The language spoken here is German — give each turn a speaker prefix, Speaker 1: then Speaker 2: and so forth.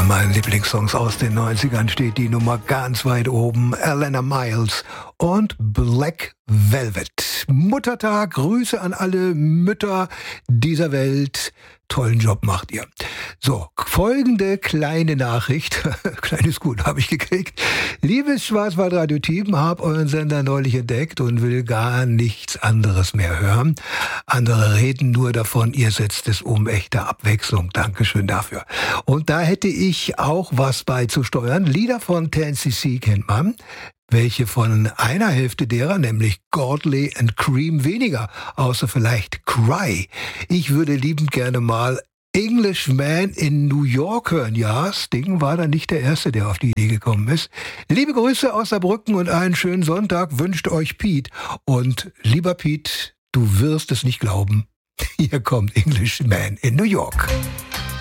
Speaker 1: meinen Lieblingssongs aus den 90ern steht die Nummer ganz weit oben. Alannah Myles und Black Velvet. Muttertag, Grüße an alle Mütter dieser Welt. Tollen Job macht ihr. So, folgende kleine Nachricht. Kleines Gut habe ich gekriegt. Liebes Schwarzwaldradio-Team, hab euren Sender neulich entdeckt und will gar nichts anderes mehr hören. Andere reden nur davon, ihr setzt es um. Echte Abwechslung. Dankeschön dafür. Und da hätte ich auch was beizusteuern. Lieder von 10cc kennt man. Welche von einer Hälfte derer, nämlich Godley and Cream, weniger, außer vielleicht Cry. Ich würde liebend gerne mal Englishman in New York hören. Ja, Sting war dann nicht der Erste, der auf die Idee gekommen ist. Liebe Grüße aus Saarbrücken und einen schönen Sonntag wünscht euch Pete. Und lieber Pete, du wirst es nicht glauben, hier kommt Englishman in New York.